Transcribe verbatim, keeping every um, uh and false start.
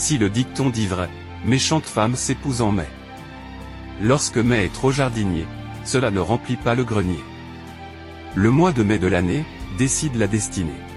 Si le dicton dit vrai, méchante femme s'épouse en mai. Lorsque mai est trop jardinier, cela ne remplit pas le grenier. Le mois de mai de l'année, décide la destinée.